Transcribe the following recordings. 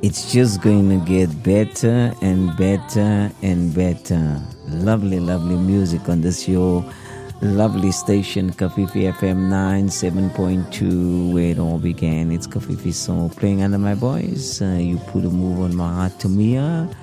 It's just going to get better and better and better. Lovely, lovely music on this show. Lovely station, Kafifi FM 97.2, where it all began. It's Kafifi Soul playing under my voice. You put a move on my heart to me.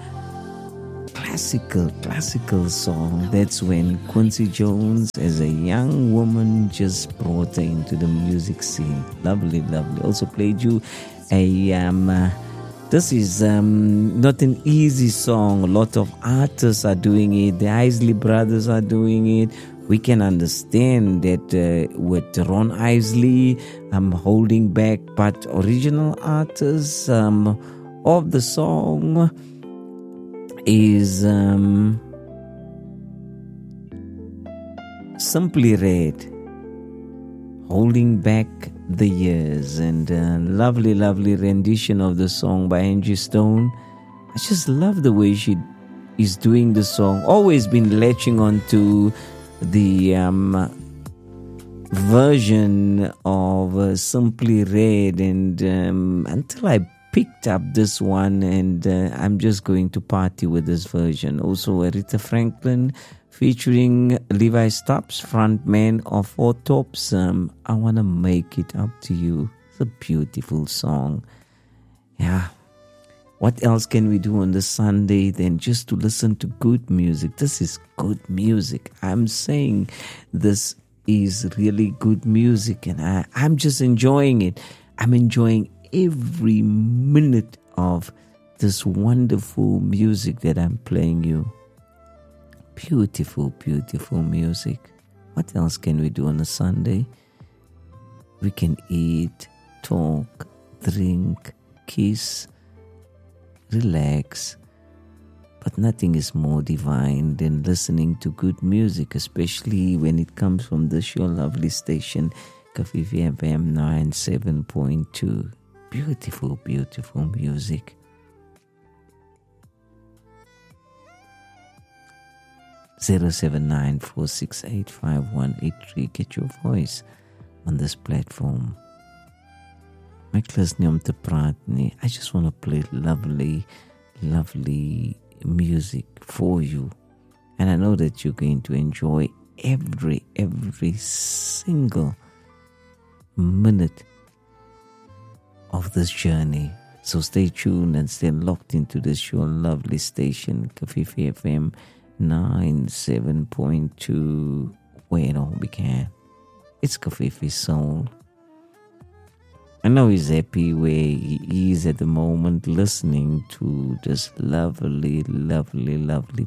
Classical song. That's when Quincy Jones, as a young woman, just brought her into the music scene. Lovely, lovely. Also played you a this is not an easy song. A lot of artists are doing it. The Isley Brothers are doing it. We can understand that with Ron Isley, I'm holding back, but original artists of the song is Simply Red, Holding Back the Years, and lovely rendition of the song by Angie Stone. I just love the way she is doing the song. Always been latching on to the version of Simply Red, and until I picked up this one, and I'm just going to party with this version. Also Aretha Franklin featuring Levi Stubbs, frontman of Four Tops. I Want to Make It Up to You. It's a beautiful song. Yeah. What else can we do on the Sunday than just to listen to good music? This is good music. I'm saying this is really good music, and I'm just enjoying it. I'm enjoying every minute of this wonderful music that I'm playing you. Beautiful, beautiful music. What else can we do on a Sunday? We can eat, talk, drink, kiss, relax. But nothing is more divine than listening to good music, especially when it comes from this your lovely station, Kafifi FM 97.2. Beautiful, beautiful music. (07946858183). Get your voice on this platform. My klas nie om te praat nie. I just want to play lovely music for you, and I know that you're going to enjoy every single minute of this journey. So stay tuned and stay locked into this your lovely station, Kafifi FM 97.2, where it all began. It's Kafifi Soul. I know he's happy where he is at the moment, listening to this lovely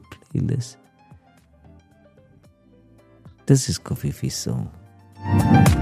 playlist. This is Kafifi Soul.